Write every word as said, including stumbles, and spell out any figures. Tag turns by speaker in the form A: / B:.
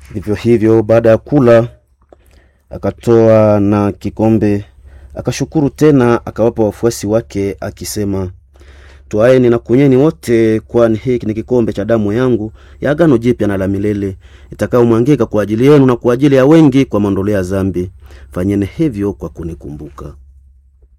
A: Vivyo hivyo baada ya kula akatoa na kikombe, akashukuru tena, akawapa wafuasi wake akisema, twaeni na kunyweni wote, kwani hiki ni kikombe cha damu yangu ya agano jipya na la milele, itakayomwangika kwa ajili yenu na kwa ajili ya wengi kwa maondoleo ya dhambi. Fanyeni hivyo kwa kunikumbuka.